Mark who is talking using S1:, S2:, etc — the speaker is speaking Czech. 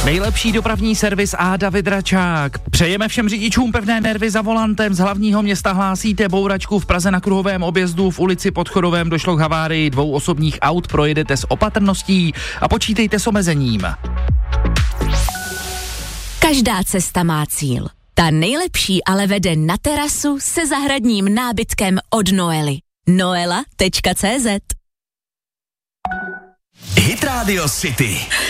S1: Nejlepší dopravní servis a David Račák. Přejeme všem řidičům pevné nervy za volantem. Z hlavního města hlásíte bouračku v Praze na kruhovém objezdu. V ulici Pod Chodovem došlo k havárii 2 osobních aut. Projedete s opatrností a počítejte s omezením.
S2: Každá cesta má cíl. Ta nejlepší ale vede na terasu se zahradním nábytkem od Noely. Noela.cz
S3: Hit Radio City.